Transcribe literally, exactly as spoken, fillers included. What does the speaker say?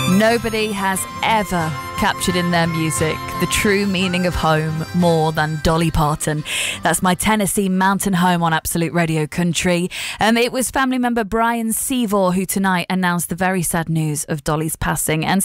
Nobody has ever captured in their music the true meaning of home more than Dolly Parton. That's My Tennessee Mountain Home on Absolute Radio Country. Um, it was family member Brian Seavor who tonight announced the very sad news of Dolly's passing. And